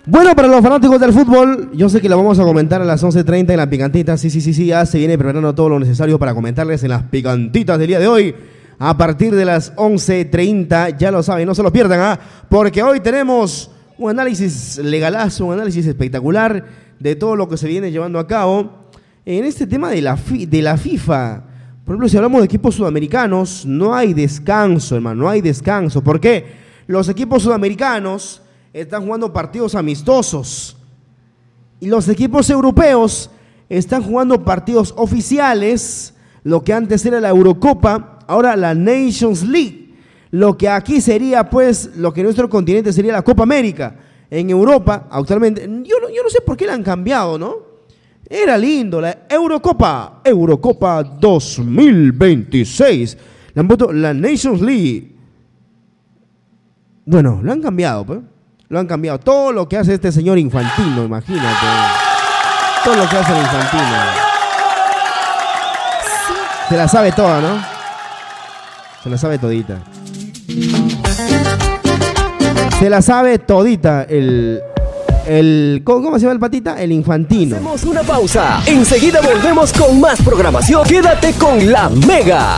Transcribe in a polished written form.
Bueno, para los fanáticos del fútbol, yo sé que lo vamos a comentar a las 11:30 en la picantita. Sí, ya se viene preparando todo lo necesario para comentarles en las picantitas del día de hoy. A partir de las 11:30, ya lo saben, no se lo pierdan, porque hoy tenemos un análisis legalazo, un análisis espectacular de todo lo que se viene llevando a cabo en este tema de la FIFA. Por ejemplo, si hablamos de equipos sudamericanos, no hay descanso, hermano, no hay descanso. ¿Por qué? Los equipos sudamericanos están jugando partidos amistosos y los equipos europeos están jugando partidos oficiales, lo que antes era la Eurocopa, ahora la Nations League, lo que aquí sería, pues, lo que en nuestro continente sería la Copa América. En Europa, actualmente, yo no sé por qué la han cambiado, ¿no? Era lindo, la Eurocopa 2026, le han puesto la Nations League. Bueno, lo han cambiado, pues. Lo han cambiado. Todo lo que hace este señor Infantino, imagínate. Todo lo que hace el Infantino. Se la sabe toda, ¿no? Se la sabe todita. Se la sabe todita ¿cómo se llama el patita? El Infantino. Hacemos una pausa. Enseguida volvemos con más programación. Quédate con La Mega.